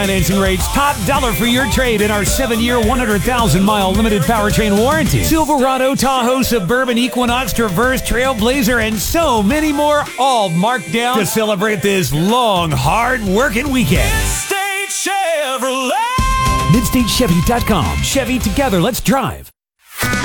Financing rates, top dollar for your trade in our 7-year, 100,000-mile limited powertrain warranty. Silverado, Tahoe, Suburban, Equinox, Traverse, Trailblazer, and so many more, all marked down to celebrate this long, hard-working weekend. Midstate Chevrolet. MidstateChevy.com. Chevy, together, let's drive.